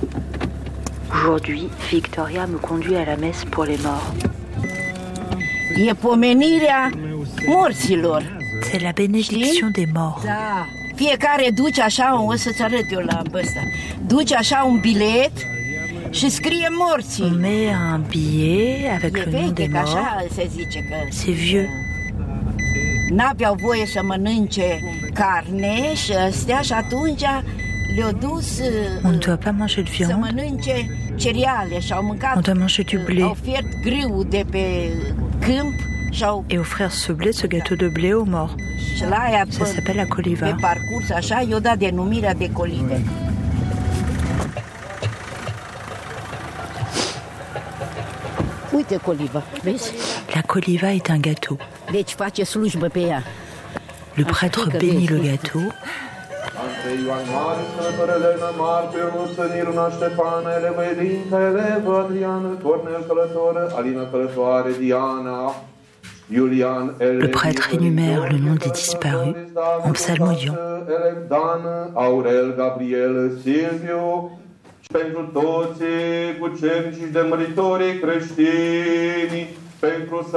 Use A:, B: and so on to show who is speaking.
A: Aujourd'hui, Victoria me conduit à la messe pour les morts.
B: E pomenirea morților.
A: C'est la bénédiction des morts.
B: Da. Fiecare duce așa, o să-ți arăt eu la ăsta. Duce așa un bilet și scrie morții.
A: On met un billet avec
B: E
A: le nom des
B: veche, că
A: morts.
B: așa se zice că
A: C'est vieux.
B: n-aveau voie să mănânce carne și astea și atunci le-au dus
A: On ne doit pas manger de
B: să
A: viande.
B: mănânce cereale și au mâncat.
A: On doit manger du blé.
B: Au fiert grâu de pe câmp și au
A: Et offrir ce blé, ce gâteau de blé aux morts.
B: și la aia
A: Ça s'appelle la
B: pe
A: coliva.
B: parcurs așa i-au dat denumirea de colive. Uite coliva, vezi?
A: La coliva est un gâteau.
B: Deci face slujbă pe ea.
A: Le prêtre bénit le gâteau.
C: Ante Ioan Mare, Sfântărele Nămar, Pirul Sănir, Una Ștefanele, Măilintele, Adriană, Cornel Călător, Alina Călătoare, Diana, Iulian,
A: Le prêtre énumère le nom des disparus en psalmodiant.
C: Dan, Aurel, Gabriel, Silviu, și pentru toți cucernici de măritorii creștini, pentru